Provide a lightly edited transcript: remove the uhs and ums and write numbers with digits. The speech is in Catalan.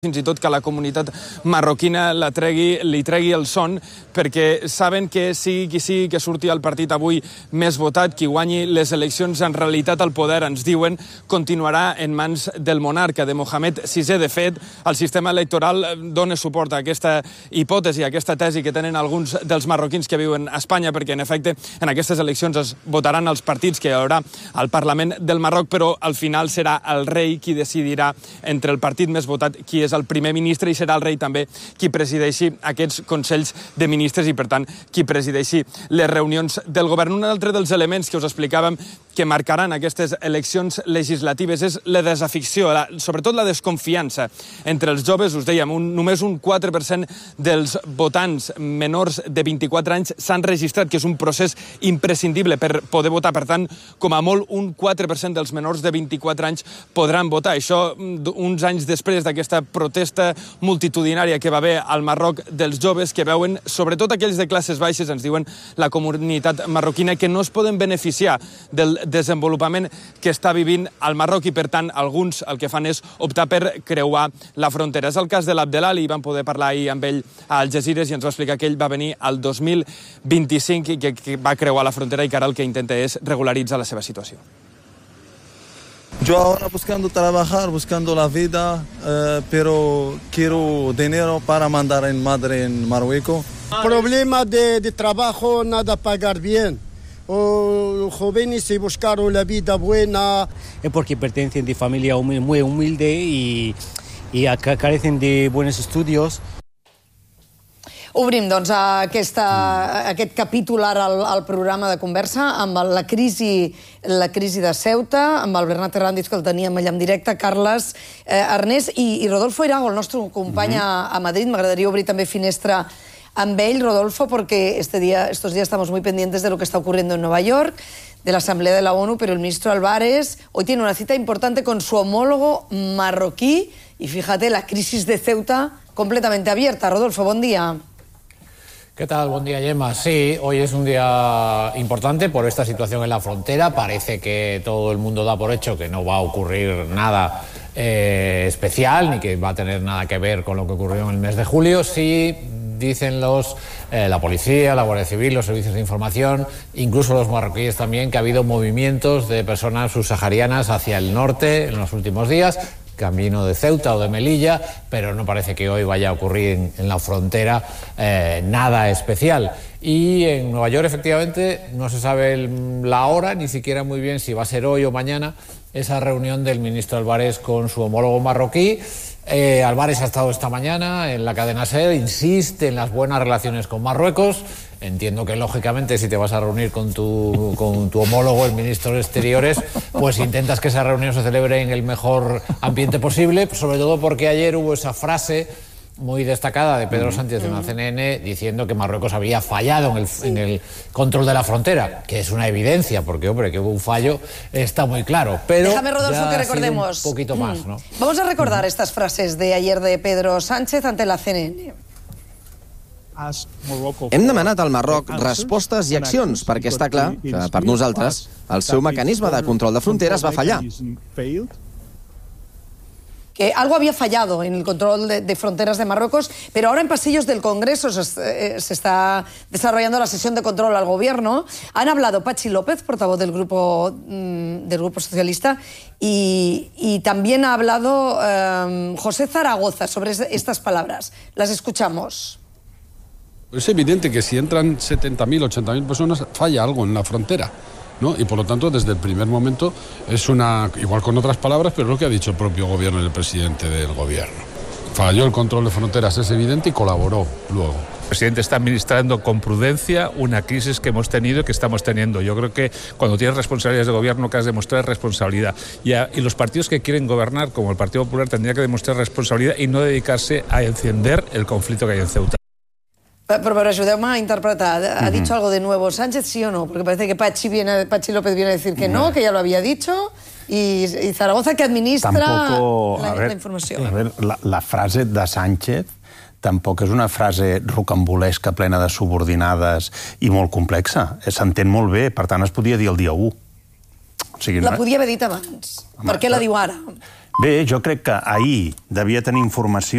fins i tot que la comunitat marroquina li tregui el son, perquè saben que sigui qui sigui que surti el partit avui més votat, qui guanyi les eleccions, en realitat el poder, ens diuen, continuarà en mans del monarca, de Mohamed VI. De fet, el sistema electoral dona suport a aquesta hipòtesi, a aquesta tesi que tenen alguns dels marroquins que viuen a Espanya, perquè, en efecte, en aquestes eleccions es votaran els partits que hi haurà al Parlament del Marroc, però al final serà el rei qui decidirà entre el partit més votat qui és el primer ministre, i serà el rei també qui presideixi aquests consells de ministres i, per tant, qui presideixi les reunions del govern. Un altre dels elements que us explicàvem que marcaran aquestes eleccions legislatives és la desafecció, sobretot la desconfiança entre els joves. Us dèiem, només un 4% dels votants menors de 24 anys s'han registrat, que és un procés imprescindible per poder votar. Per tant, com a molt, un 4% dels menors de 24 anys podran votar. Això uns anys després d'aquesta protesta multitudinària que va haver al Marroc dels joves, que veuen, sobretot aquells de classes baixes, ens diuen la comunitat marroquina, que no es poden beneficiar del desenvolupament que està vivint al Marroc, i per tant alguns el que fan és optar per creuar la frontera. És el cas de l'Abdelali, vam poder parlar ahir amb ell a Algesires i ens va explicar que ell va venir al 2025 i que va creuar la frontera i que ara el que intenta és regularitzar la seva situació. Yo ahora buscando trabajar, buscando la vida, pero quiero dinero para mandar a mi madre en Marruecos. Problema de trabajo, nada pagar bien. Los jóvenes se buscaron la vida buena. Es porque pertenecen de familia muy humilde y carecen de buenos estudios. Obrim, doncs, aquest capítol ara al programa de conversa amb la crisi de Ceuta, amb el Bernat Herrandiz, que el teníem allà en directe, Carles, Ernest i Rodolfo Irago, el nostre company a Madrid. M'agradaria obrir també finestra amb ell, Rodolfo, porque estos días estamos muy pendientes de lo que está ocurriendo en Nueva York, de la Asamblea de la ONU, pero el ministro Álvarez hoy tiene una cita importante con su homólogo marroquí y fíjate, la crisis de Ceuta completamente abierta. Rodolfo, buen día. ¿Qué tal? Buen día, Gemma. Sí, hoy es un día importante por esta situación en la frontera. Parece que todo el mundo da por hecho que no va a ocurrir nada especial, ni que va a tener nada que ver con lo que ocurrió en el mes de julio. Sí, dicen la policía, la Guardia Civil, los servicios de información, incluso los marroquíes también, que ha habido movimientos de personas subsaharianas hacia el norte en los últimos días, camino de Ceuta o de Melilla, pero no parece que hoy vaya a ocurrir en la frontera nada especial. Y en Nueva York, efectivamente, no se sabe la hora, ni siquiera muy bien si va a ser hoy o mañana, esa reunión del ministro Álvarez con su homólogo marroquí. Álvarez ha estado esta mañana en la cadena SER, insiste en las buenas relaciones con Marruecos. Entiendo que, lógicamente, si te vas a reunir con tu homólogo, el ministro de Exteriores, pues intentas que esa reunión se celebre en el mejor ambiente posible, sobre todo porque ayer hubo esa frase muy destacada de Pedro Sánchez en la CNN diciendo que Marruecos había fallado en el control de la frontera, que es una evidencia, porque, hombre, que hubo un fallo está muy claro. Pero déjame, Rodolfo, que recordemos un poquito más, ¿no? Vamos a recordar estas frases de ayer de Pedro Sánchez ante la CNN. Hem demanat al Marroc respostes i accions, perquè està clar que, per nosaltres, el seu mecanisme de control de fronteres va fallar. Que algo había fallado en el control de fronteras de Marruecos, pero ahora en pasillos del Congreso se está desarrollando la sesión de control al gobierno. Han hablado Patxi López, portavoz del Grupo Socialista, y también ha hablado José Zaragoza sobre estas palabras. Las escuchamos. Es evidente que si entran 70.000, 80.000 personas, falla algo en la frontera, ¿no? Y por lo tanto, desde el primer momento, es igual con otras palabras, pero es lo que ha dicho el propio gobierno y el presidente del gobierno. Falló el control de fronteras, es evidente, y colaboró luego. El presidente está administrando con prudencia una crisis que hemos tenido y que estamos teniendo. Yo creo que cuando tienes responsabilidades de gobierno, que has de demostrar responsabilidad. Y los partidos que quieren gobernar, como el Partido Popular, tendrían que demostrar responsabilidad y no dedicarse a encender el conflicto que hay en Ceuta. Pero ayúdame a interpretar. ¿Ha dicho algo de nuevo Sánchez, sí o no? Porque parece que Patxi López viene a decir que no, que ya lo había dicho, y Zaragoza que administra la informació. A ver, la frase de Sánchez tampoc és una frase rocambolesca, plena de subordinades i molt complexa. S'entén molt bé, per tant es podia dir el dia 1. La podia haver dit abans. Per què la diu ara? Bé, jo crec que ahir devia tenir informació